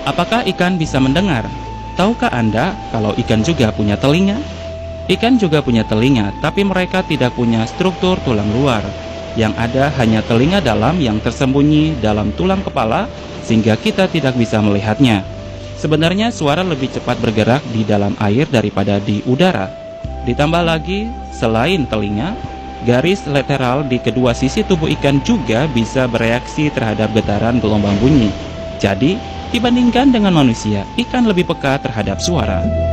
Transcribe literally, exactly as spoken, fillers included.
Apakah ikan bisa mendengar? Tahukah Anda kalau ikan juga punya telinga? Ikan juga punya telinga, tapi mereka tidak punya struktur tulang luar. Yang ada hanya telinga dalam yang tersembunyi dalam tulang kepala, sehingga kita tidak bisa melihatnya. Sebenarnya suara lebih cepat bergerak di dalam air daripada di udara. Ditambah lagi, selain telinga, garis lateral di kedua sisi tubuh ikan juga bisa bereaksi terhadap getaran gelombang bunyi. Jadi, dibandingkan dengan manusia, ikan lebih peka terhadap suara.